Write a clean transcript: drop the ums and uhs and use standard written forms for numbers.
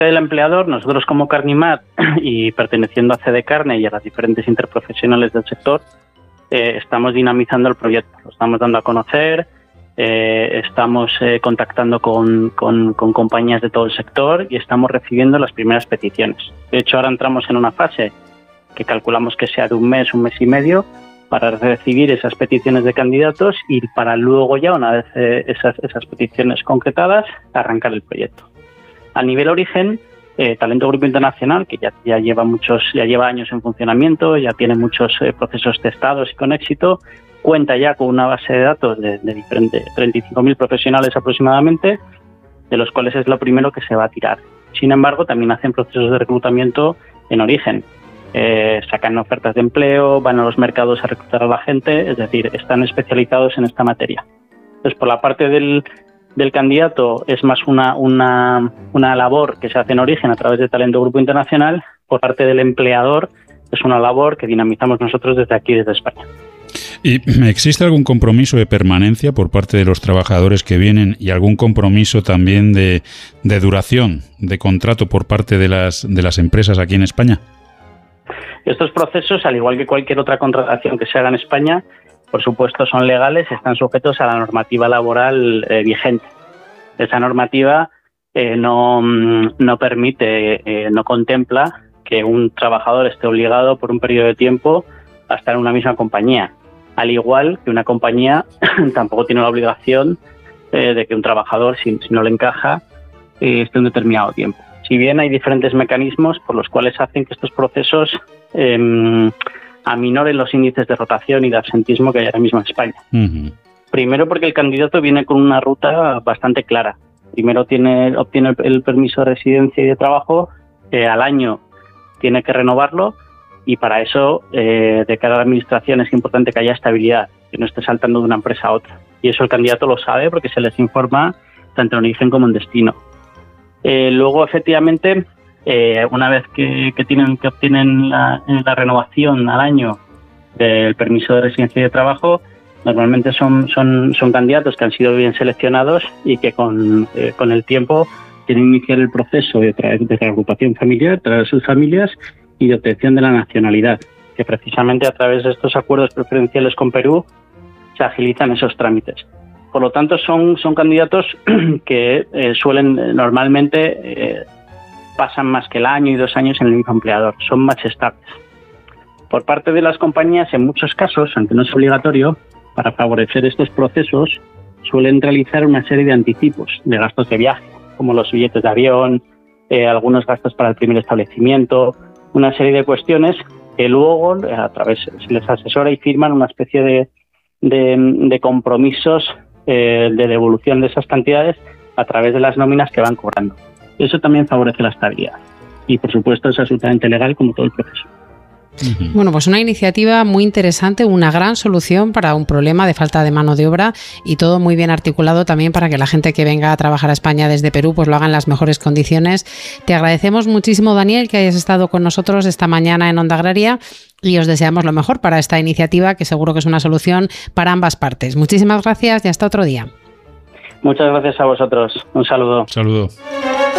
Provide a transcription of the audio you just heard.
del empleador, nosotros como Carnimat y perteneciendo a CD Carne y a las diferentes interprofesionales del sector, estamos dinamizando el proyecto, lo estamos dando a conocer, estamos contactando con compañías de todo el sector y estamos recibiendo las primeras peticiones. De hecho, ahora entramos en una fase que calculamos que sea de un mes y medio, para recibir esas peticiones de candidatos y para luego ya, una vez esas peticiones concretadas, arrancar el proyecto. A nivel origen, Talento Grupo Internacional, que ya lleva años en funcionamiento, ya tiene muchos procesos testados y con éxito, cuenta ya con una base de datos de 35.000 profesionales aproximadamente, de los cuales es lo primero que se va a tirar. Sin embargo, también hacen procesos de reclutamiento en origen. Sacan ofertas de empleo, van a los mercados a reclutar a la gente, es decir, están especializados en esta materia. Entonces, por la parte del candidato es más una labor que se hace en origen a través de Talento Grupo Internacional. Por parte del empleador es una labor que dinamizamos nosotros desde aquí, desde España. ¿Y existe algún compromiso de permanencia por parte de los trabajadores que vienen y algún compromiso también de duración de contrato por parte de las empresas aquí en España? Estos procesos, al igual que cualquier otra contratación que se haga en España, por supuesto son legales, están sujetos a la normativa laboral vigente. Esa normativa no permite, no contempla que un trabajador esté obligado por un periodo de tiempo a estar en una misma compañía. Al igual que una compañía tampoco tiene la obligación de que un trabajador, si no le encaja, esté un determinado tiempo. Si bien hay diferentes mecanismos por los cuales hacen que estos procesos aminoren los índices de rotación y de absentismo que hay ahora mismo en España. Uh-huh. Primero porque el candidato viene con una ruta bastante clara. Primero obtiene el permiso de residencia y de trabajo, al año tiene que renovarlo y para eso, de cara a la administración, es importante que haya estabilidad, que no esté saltando de una empresa a otra. Y eso el candidato lo sabe porque se les informa tanto en origen como en destino. Luego, efectivamente, una vez que obtienen la renovación al año del permiso de residencia y de trabajo, normalmente son candidatos que han sido bien seleccionados y que con el tiempo quieren iniciar el proceso de reagrupación familiar, traer a sus familias y de obtención de la nacionalidad, que precisamente a través de estos acuerdos preferenciales con Perú se agilizan esos trámites. Por lo tanto, son candidatos que suelen normalmente pasan más que el año y 2 años en el mismo empleador, son más estables. Por parte de las compañías, en muchos casos, aunque no es obligatorio, para favorecer estos procesos, suelen realizar una serie de anticipos de gastos de viaje, como los billetes de avión, algunos gastos para el primer establecimiento, una serie de cuestiones que luego se les asesora y firman una especie de compromisos de devolución de esas cantidades a través de las nóminas que van cobrando. Eso también favorece la estabilidad y, por supuesto, es absolutamente legal como todo el proceso. Bueno, pues una iniciativa muy interesante, una gran solución para un problema de falta de mano de obra y todo muy bien articulado también para que la gente que venga a trabajar a España desde Perú pues lo haga en las mejores condiciones. Te agradecemos muchísimo, Daniel, que hayas estado con nosotros esta mañana en Onda Agraria y os deseamos lo mejor para esta iniciativa, que seguro que es una solución para ambas partes. Muchísimas gracias y hasta otro día. Muchas gracias a vosotros. Un saludo. Saludo.